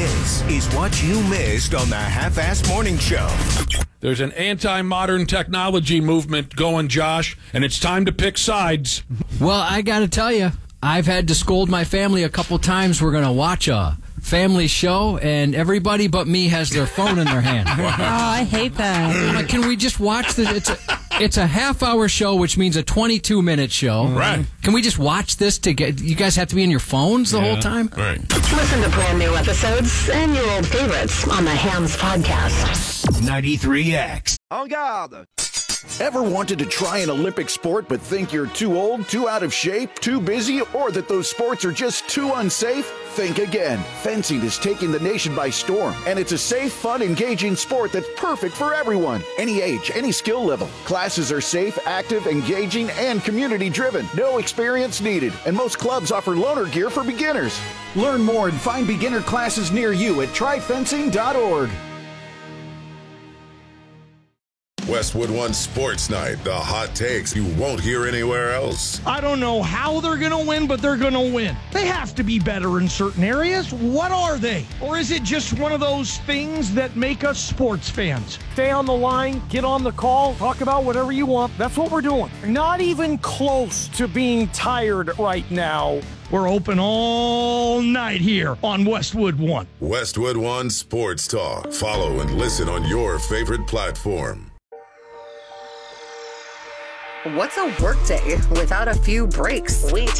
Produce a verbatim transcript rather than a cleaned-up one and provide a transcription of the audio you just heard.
This is what you missed on the Half-Assed Morning Show. There's an anti-modern technology movement going, Josh, and it's time to pick sides. Well, I got to tell you, I've had to scold my family a couple times. We're going to watch a family show, and everybody but me has their phone in their hand. Oh, I hate that. I'm like, can we just watch this? It's a, it's a half-hour show, which means a twenty-two minute show. Right. Can we just watch this to get... You guys have to be in your phones the Yeah. whole time? Right. Listen to brand new episodes and your old favorites on the Hams Podcast. ninety-three X. En garde! Ever wanted to try an Olympic sport but think you're too old, too out of shape, too busy, or that those sports are just too unsafe? Think again. Fencing is taking the nation by storm, and it's a safe, fun, engaging sport that's perfect for everyone. Any age, any skill level. Classes are safe, active, engaging, and community-driven. No experience needed, and most clubs offer loaner gear for beginners. Learn more and find beginner classes near you at try fencing dot org. Westwood One Sports Night, the hot takes you won't hear anywhere else. I don't know how they're going to win, but they're going to win. They have to be better in certain areas. What are they? Or is it just one of those things that make us sports fans? Stay on the line, get on the call, talk about whatever you want. That's what we're doing. Not even close to being tired right now. We're open all night here on Westwood One. Westwood One Sports Talk. Follow and listen on your favorite platform. What's a workday without a few breaks? We